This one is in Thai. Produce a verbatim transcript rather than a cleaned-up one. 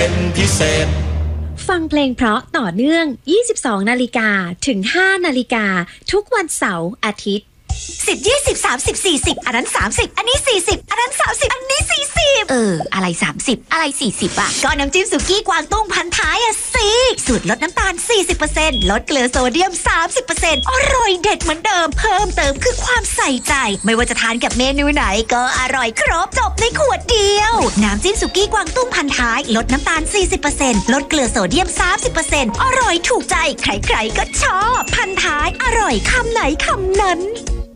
เป็นพิเศษฟังเพลงเพราะต่อเนื่อง ยี่สิบสอง นาฬิกาถึง ห้า นาฬิกาทุกวันเสาร์อาทิตย์สิบ ยี่สิบ สามสิบ สี่สิบอันนั้นสามสิบอันนี้สี่สิบอันนั้นสามสิบอันนี้สี่สิบเอออะไรสามสิบอะไรสี่สิบอ่ะก็น้ำจิ้มสุกี้กวางตุ้งพันท้ายอ่ะสิสูตรลดน้ำตาล สี่สิบเปอร์เซ็นต์ ลดเกลือโซเดียม สามสิบเปอร์เซ็นต์ อร่อยเด็ดเหมือนเดิมเพิ่มเติมคือความใส่ใจไม่ว่าจะทานกับเมนูไหนก็อร่อยครบจบในขวดเดียวน้ำจิ้มสุกี้กวางตุ้งพันท้ายลดน้ำตาล สี่สิบเปอร์เซ็นต์ ลดเกลือโซเดียม สามสิบเปอร์เซ็นต์ อร่อยถูกใจใครๆก็ชอบพันท้ายอร่อยคำไหนคำนั้น